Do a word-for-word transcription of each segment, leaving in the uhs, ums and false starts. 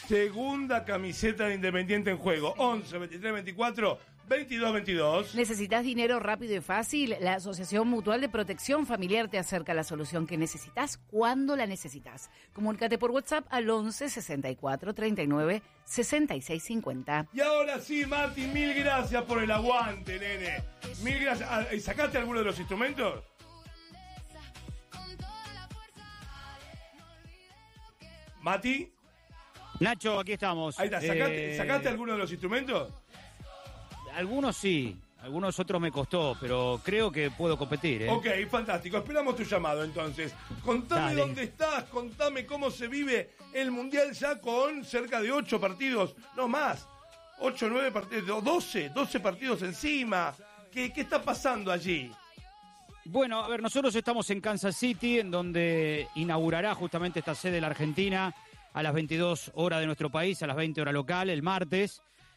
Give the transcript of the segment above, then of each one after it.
Segunda camiseta de Independiente en juego. once, veintitrés, veinticuatro, veintidós, veintidós. ¿Necesitas dinero rápido y fácil? La Asociación Mutual de Protección Familiar te acerca a la solución que necesitas cuando la necesitas. Comunícate por WhatsApp al once, sesenta y cuatro, treinta y nueve, sesenta y seis cincuenta. Y ahora sí, Mati, mil gracias por el aguante, nene. Mil gracias. Ah, ¿sacaste alguno de los instrumentos? Mati. Nacho, aquí estamos. Ahí está, ¿sacaste, eh... ¿sacaste alguno de los instrumentos? Algunos sí, algunos otros me costó, pero creo que puedo competir, ¿eh? Ok, fantástico. Esperamos tu llamado entonces. Contame Dale. dónde estás, contame cómo se vive el Mundial ya con cerca de ocho partidos, no más. ocho, nueve partidos, doce, doce partidos encima. ¿Qué, qué está pasando allí? Bueno, a ver, nosotros estamos en Kansas City, en donde inaugurará justamente esta sede la Argentina a las veintidós horas de nuestro país, a las veinte horas local, el martes,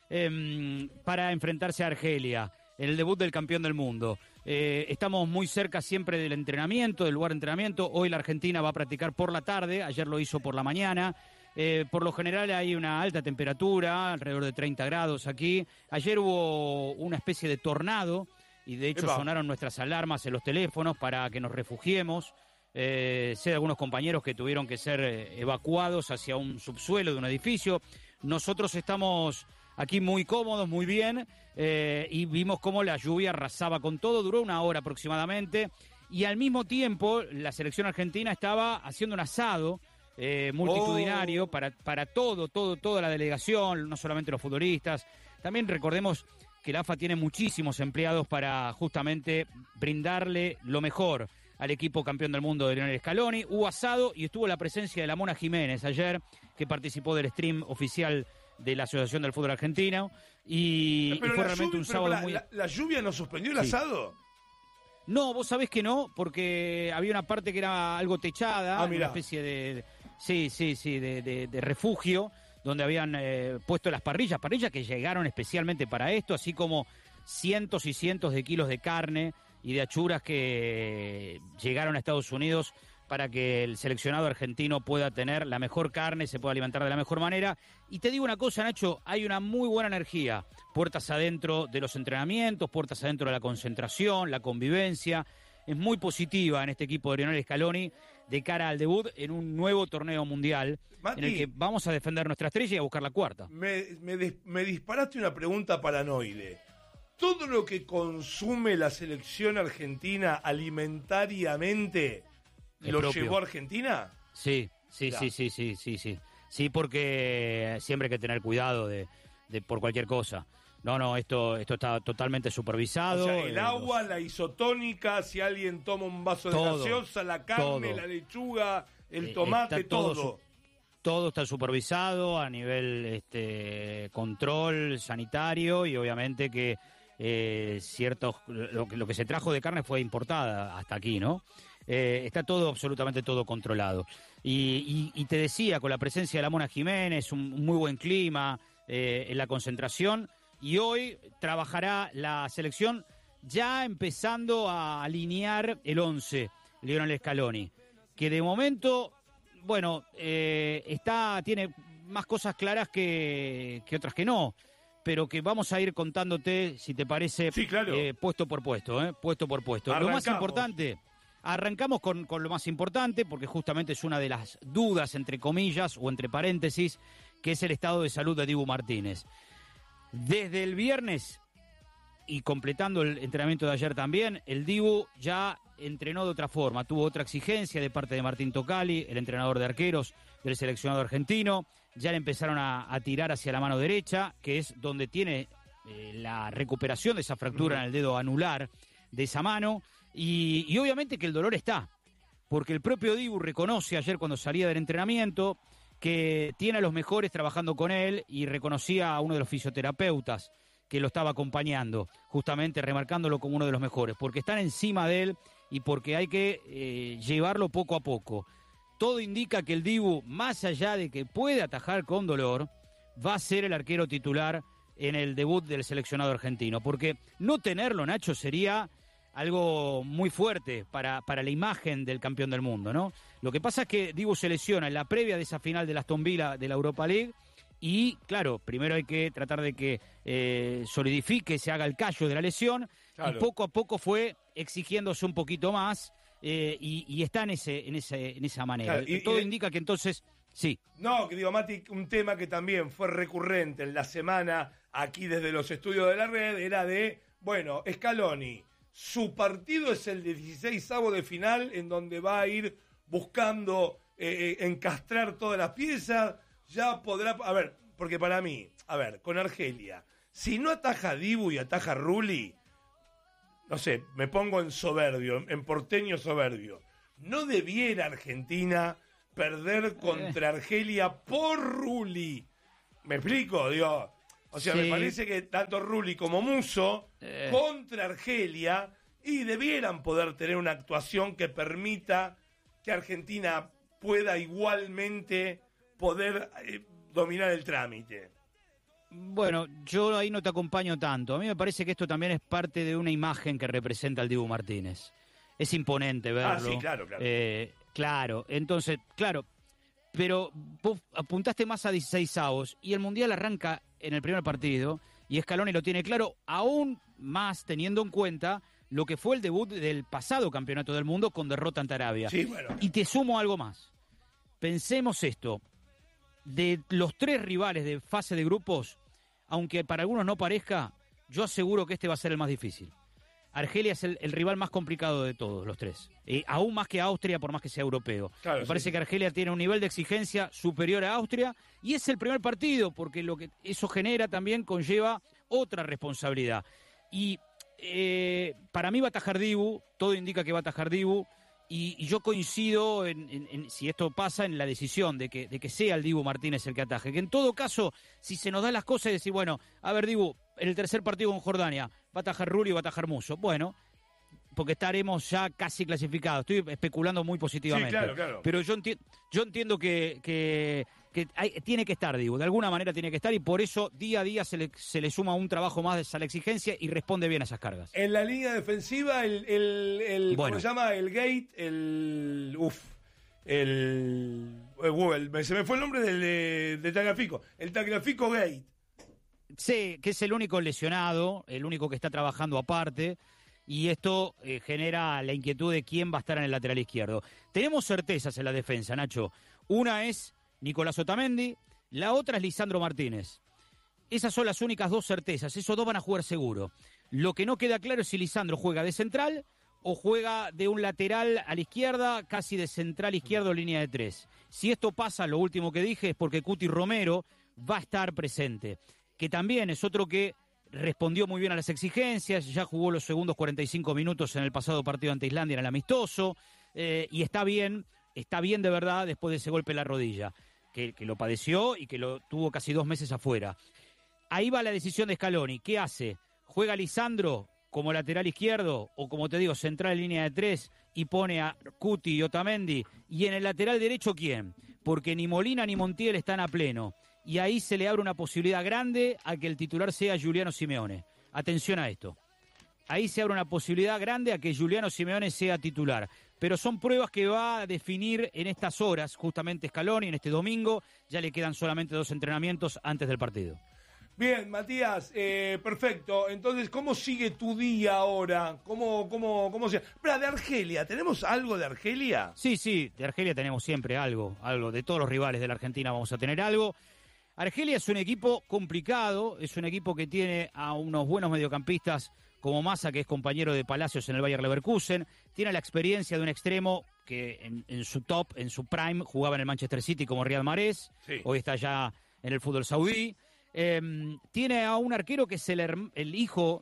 eh, para enfrentarse a Argelia, en el debut del campeón del mundo. Eh, estamos muy cerca siempre del entrenamiento, del lugar de entrenamiento. Hoy la Argentina va a practicar por la tarde, ayer lo hizo por la mañana. Eh, por lo general hay una alta temperatura, alrededor de treinta grados aquí. Ayer hubo una especie de tornado, y de hecho Epa. sonaron nuestras alarmas en los teléfonos para que nos refugiemos. Eh, sé de algunos compañeros que tuvieron que ser eh, evacuados hacia un subsuelo de un edificio. Nosotros estamos aquí muy cómodos, muy bien, eh, y vimos cómo la lluvia arrasaba con todo. Duró una hora aproximadamente, y al mismo tiempo la selección argentina estaba haciendo un asado eh, multitudinario oh. para, para todo, todo, toda la delegación, no solamente los futbolistas. También recordemos que la A F A tiene muchísimos empleados para justamente brindarle lo mejor al equipo campeón del mundo de Lionel Scaloni. Hubo asado y estuvo la presencia de la Mona Jiménez ayer, que participó del stream oficial de la Asociación del Fútbol Argentino, y, y fue realmente lluvia, un sábado la, muy... La, ¿La lluvia nos suspendió el Sí. asado? No, vos sabés que no, porque había una parte que era algo techada, Ah, mirá. una especie de... Sí, sí, sí, de, de, de refugio, donde habían eh, puesto las parrillas, parrillas que llegaron especialmente para esto, así como cientos y cientos de kilos de carne y de achuras que llegaron a Estados Unidos para que el seleccionado argentino pueda tener la mejor carne, se pueda alimentar de la mejor manera. Y te digo una cosa, Nacho, hay una muy buena energía, puertas adentro de los entrenamientos, puertas adentro de la concentración, la convivencia. Es muy positiva en este equipo de Lionel Scaloni de cara al debut en un nuevo torneo mundial, Mati, en el que vamos a defender nuestra estrella y a buscar la cuarta. Me, me, des- me disparaste una pregunta paranoide. ¿Todo lo que consume la selección argentina alimentariamente Es lo propio. llevó a Argentina? Sí, sí, Ya. sí, sí, sí, sí, sí. Sí, porque siempre hay que tener cuidado de, de por cualquier cosa. No, no, esto, esto está totalmente supervisado. O sea, el eh, agua, los- la isotónica, si alguien toma un vaso de Todo, gaseosa, la carne, todo. la lechuga, el Eh, tomate, está todo todo. su- Todo está supervisado a nivel este, control sanitario, y obviamente que eh, ciertos lo que, lo que se trajo de carne fue importada hasta aquí, ¿no? Eh, está todo, absolutamente todo controlado. Y, y, y te decía, con la presencia de la Mona Jiménez, un, un muy buen clima eh, en la concentración, y hoy trabajará la selección ya empezando a alinear el once, Lionel Scaloni, que de momento, bueno, eh, está tiene más cosas claras que, que otras que no, pero que vamos a ir contándote, si te parece, Sí, claro. eh, puesto por puesto, eh, puesto por puesto. Lo más Arrancamos. importante, arrancamos con, con lo más importante, porque justamente es una de las dudas, entre comillas, o entre paréntesis, que es el estado de salud de Dibu Martínez. Desde el viernes, y completando el entrenamiento de ayer también, el Dibu ya entrenó de otra forma, tuvo otra exigencia de parte de Martín Tocali, el entrenador de arqueros del seleccionado argentino. Ya le empezaron a, a tirar hacia la mano derecha, que es donde tiene eh, la recuperación de esa fractura en el dedo anular de esa mano, y, y obviamente que el dolor está, porque el propio Dibu reconoce ayer cuando salía del entrenamiento que tiene a los mejores trabajando con él, y reconocía a uno de los fisioterapeutas que lo estaba acompañando, justamente remarcándolo como uno de los mejores, porque están encima de él y porque hay que eh, llevarlo poco a poco. Todo indica que el Dibu, más allá de que puede atajar con dolor, va a ser el arquero titular en el debut del seleccionado argentino, porque no tenerlo, Nacho, sería algo muy fuerte para, para la imagen del campeón del mundo, ¿no? Lo que pasa es que Dibu se lesiona en la previa de esa final de la Aston Villa de la Europa League, Y, claro, primero hay que tratar de que eh, solidifique, se haga el callo de la lesión, Claro. y poco a poco fue exigiéndose un poquito más, eh, y, y está en ese, en ese, en esa manera. Claro, y- Todo y- indica que entonces, sí. No, que digo, Mati, un tema que también fue recurrente en la semana aquí desde los estudios de la red era de, bueno, Scaloni, su partido es el dieciseisavo de final en donde va a ir buscando eh, eh, encastrar todas las piezas, ya podrá, a ver, porque para mí, a ver, con Argelia, si no ataja a Dibu y ataja a Rulli, no sé, me pongo en soberbio, en porteño soberbio, no debiera Argentina perder contra Argelia por Rulli. ¿Me explico? Digo, o sea, Sí. me parece que tanto Rulli como Musso Eh. contra Argelia y debieran poder tener una actuación que permita que Argentina pueda igualmente poder eh, dominar el trámite. Bueno, yo ahí no te acompaño tanto. A mí me parece que esto también es parte de una imagen que representa al Dibu Martínez. Es imponente verlo. Ah, sí, claro, claro. Eh, claro, entonces, claro, pero vos apuntaste más a dieciséis avos y el Mundial arranca en el primer partido y Scaloni lo tiene claro, aún más teniendo en cuenta lo que fue el debut del pasado Campeonato del Mundo con derrota ante Arabia. Sí, bueno. Y te sumo algo más. Pensemos esto. De los tres rivales de fase de grupos, aunque para algunos no parezca, yo aseguro que este va a ser el más difícil. Argelia es el, el rival más complicado de todos, los tres. Eh, aún más que Austria, por más que sea europeo. Claro, Me sí, parece sí. que Argelia tiene un nivel de exigencia superior a Austria y es el primer partido, porque lo que eso genera también conlleva otra responsabilidad. Y eh, para mí va a atajar Dibu, todo indica que va a atajar Dibu. Y, y yo coincido, en, en, en, si esto pasa, en la decisión de que, de que sea el Dibu Martínez el que ataje. Que en todo caso, si se nos dan las cosas y decir, bueno, a ver, Dibu, en el tercer partido con Jordania, va a atajar Rulli y va a atajar Musso. Bueno, porque estaremos ya casi clasificados. Estoy especulando muy positivamente. Sí, claro, claro. Pero yo, enti yo entiendo que, que, que hay, tiene que estar, Dibu. De alguna manera tiene que estar y por eso día a día se le, se le suma un trabajo más a la exigencia y responde bien a esas cargas. En la línea defensiva, el, el, el Bueno. ¿cómo se llama? El Gate, el, uf, el, el Google, me- se me fue el nombre del, eh, del Tagliafico, el Tagliafico Gate. Sí, que es el único lesionado, el único que está trabajando aparte, y esto eh, genera la inquietud de quién va a estar en el lateral izquierdo. Tenemos certezas en la defensa, Nacho. Una es Nicolás Otamendi, la otra es Lisandro Martínez. Esas son las únicas dos certezas, esos dos van a jugar seguro. Lo que no queda claro es si Lisandro juega de central o juega de un lateral a la izquierda, casi de central izquierdo, línea de tres. Si esto pasa, lo último que dije es porque Cuti Romero va a estar presente, que también es otro que respondió muy bien a las exigencias, ya jugó los segundos cuarenta y cinco minutos en el pasado partido ante Islandia en el amistoso, eh, y está bien, está bien de verdad después de ese golpe en la rodilla, que, que lo padeció y que lo tuvo casi dos meses afuera. Ahí va la decisión de Scaloni. ¿Qué hace? ¿Juega Lisandro como lateral izquierdo o, como te digo, central en línea de tres y pone a Cuti y Otamendi? ¿Y en el lateral derecho quién? Porque ni Molina ni Montiel están a pleno. Y ahí se le abre una posibilidad grande a que el titular sea Giuliano Simeone. Atención a esto. Ahí se abre una posibilidad grande a que Giuliano Simeone sea titular. Pero son pruebas que va a definir en estas horas, justamente Scaloni, en este domingo. Ya le quedan solamente dos entrenamientos antes del partido. Bien, Matías, eh, perfecto. Entonces, ¿cómo sigue tu día ahora? ¿Cómo, cómo, cómo se...? Espera, de Argelia, ¿tenemos algo de Argelia? Sí, sí, de Argelia tenemos siempre algo, algo. De todos los rivales de la Argentina vamos a tener algo. Argelia es un equipo complicado, es un equipo que tiene a unos buenos mediocampistas como Massa, que es compañero de Palacios en el Bayer Leverkusen. Tiene la experiencia de un extremo que en, en su top, en su prime, jugaba en el Manchester City como Riyad Mahrez. Sí. Hoy está ya en el fútbol saudí. Eh, tiene a un arquero que es el, herm- el hijo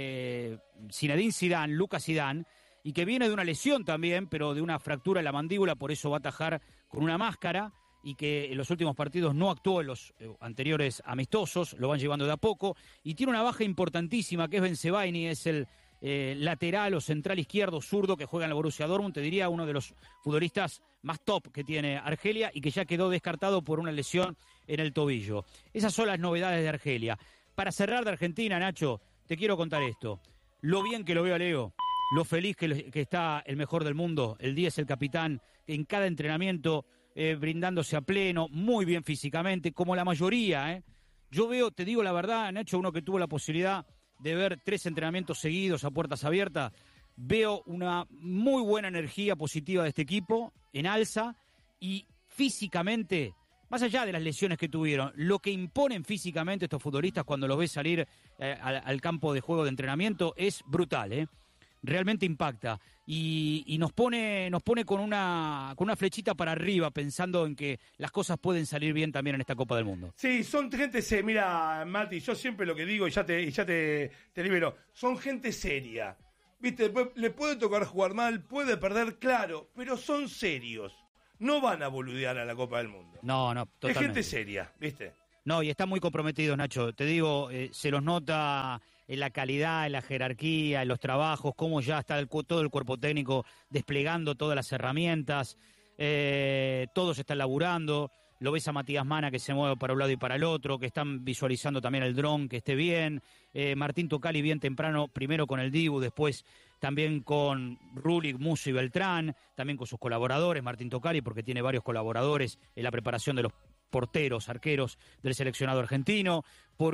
de Zinedine Zidane, Lucas Zidane, y que viene de una lesión también, pero de una fractura en la mandíbula, por eso va a atajar con una máscara, y que en los últimos partidos no actuó en los eh, anteriores amistosos, lo van llevando de a poco, y tiene una baja importantísima que es Bensebaini, es el eh, lateral o central izquierdo zurdo que juega en la Borussia Dortmund, te diría uno de los futbolistas más top que tiene Argelia y que ya quedó descartado por una lesión en el tobillo. Esas son las novedades de Argelia. Para cerrar de Argentina, Nacho, te quiero contar esto. Lo bien que lo veo a Leo, lo feliz que, que está el mejor del mundo, el diez, el capitán, en cada entrenamiento eh, brindándose a pleno, muy bien físicamente, como la mayoría. ¿eh? Yo veo, te digo la verdad, Nacho, uno que tuvo la posibilidad de ver tres entrenamientos seguidos a puertas abiertas, veo una muy buena energía positiva de este equipo, en alza, y físicamente, más allá de las lesiones que tuvieron, lo que imponen físicamente estos futbolistas cuando los ves salir eh, al, al campo de juego de entrenamiento es brutal, ¿eh? Realmente impacta y, y nos pone nos pone con una con una flechita para arriba pensando en que las cosas pueden salir bien también en esta Copa del Mundo. Sí, son gente seria. Mira, Mati, yo siempre lo que digo y ya te, y ya te, te libero, son gente seria. Viste, le puede tocar jugar mal, puede perder, claro, pero son serios. No van a boludear a la Copa del Mundo. No, no, totalmente. Es gente seria, ¿viste? No, y están muy comprometidos, Nacho. Te digo, eh, se los nota en la calidad, en la jerarquía, en los trabajos, cómo ya está el, todo el cuerpo técnico desplegando todas las herramientas. Eh, todos están laburando. Lo ves a Matías Mana que se mueve para un lado y para el otro, que están visualizando también el dron, que esté bien. Eh, Martín Tocali bien temprano, primero con el Dibu, después también con Rulik, Musso y Beltrán, también con sus colaboradores, Martín Tocali, porque tiene varios colaboradores en la preparación de los porteros, arqueros del seleccionado argentino,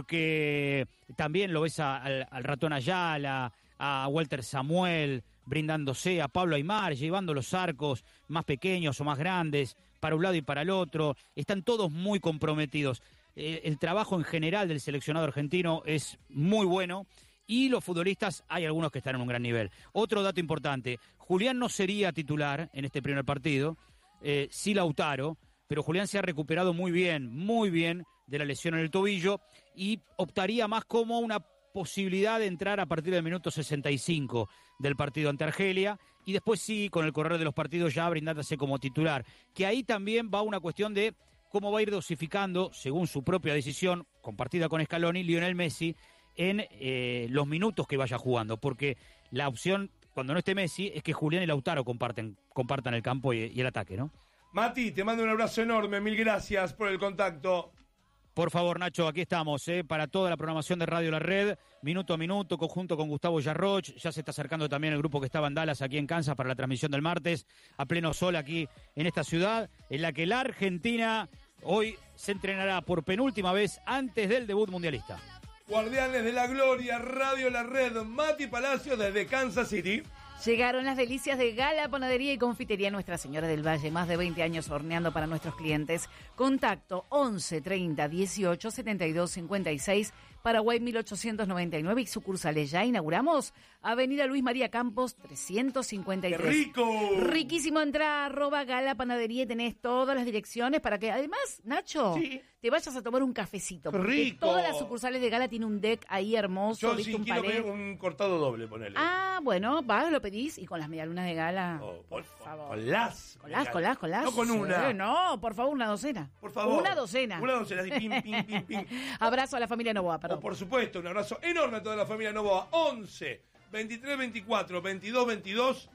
porque también lo ves a, al, al Ratón Ayala, a Walter Samuel, brindándose, a Pablo Aimar, llevando los arcos más pequeños o más grandes, para un lado y para el otro. Están todos muy comprometidos. Eh, el trabajo en general del seleccionado argentino es muy bueno y los futbolistas, hay algunos que están en un gran nivel. Otro dato importante, Julián no sería titular en este primer partido, eh, sí Lautaro, pero Julián se ha recuperado muy bien, muy bien de la lesión en el tobillo y optaría más como una posibilidad de entrar a partir del minuto sesenta y cinco del partido ante Argelia y después sí, con el correr de los partidos ya brindándose como titular, que ahí también va una cuestión de cómo va a ir dosificando, según su propia decisión, compartida con Scaloni, Lionel Messi, en eh, los minutos que vaya jugando, porque la opción, cuando no esté Messi, es que Julián y Lautaro comparten, compartan el campo y, y el ataque, ¿no? Mati, te mando un abrazo enorme, mil gracias por el contacto. Por favor, Nacho, aquí estamos, ¿eh? Para toda la programación de Radio La Red, minuto a minuto, conjunto con Gustavo Yarroch. Ya se está acercando también el grupo que estaba en Dallas, aquí en Kansas, para la transmisión del martes, a pleno sol aquí en esta ciudad, en la que la Argentina hoy se entrenará por penúltima vez antes del debut mundialista. Guardianes de la Gloria, Radio La Red, Mati Palacio desde Kansas City. Llegaron las delicias de Gala, Panadería y Confitería Nuestra Señora del Valle, más de veinte años horneando para nuestros clientes. Contacto once treinta dieciocho setenta y dos cincuenta y seis, Paraguay mil ochocientos noventa y nueve y sucursales. Ya inauguramos Avenida Luis María Campos trescientos cincuenta y tres. ¡Qué rico! Riquísimo, entra arroba Gala Panadería y tenés todas las direcciones para que además, Nacho, sí, te vayas a tomar un cafecito. ¡Qué porque rico! Todas las sucursales de Gala tienen un deck ahí hermoso. Yo ¿viste? sí Un quiero palé. pedir un cortado doble, ponele. Ah, bueno, vas, lo pedís y con las medialunas de Gala. Oh, por con, favor. Con las. Con las, con las, con las. No con una. Sí, no, por favor, una docena. Por favor. Una docena. Una docena, así, pim, pim, pim, pim. Abrazo a la familia Novoa, perdón. O por supuesto, un abrazo enorme a toda la familia Novoa. once, veintitrés, veinticuatro, veintidós, veintidós.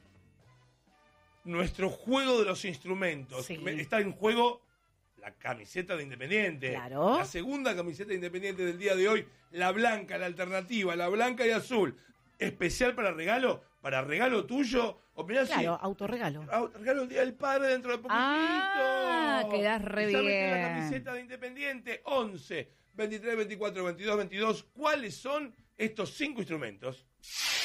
Nuestro juego de los instrumentos. Sí. Está en juego la camiseta de Independiente. Claro. La segunda camiseta de Independiente del día de hoy. La blanca, la alternativa, la blanca y azul. Especial para regalo, para regalo tuyo. O mirá, Claro, si, autorregalo. regalo el Día del Padre dentro de poquitito. Ah, quedás re Y ya metí bien. la camiseta de Independiente. once, veintitrés, veinticuatro, veintidós, veintidós. ¿Cuáles son estos cinco instrumentos?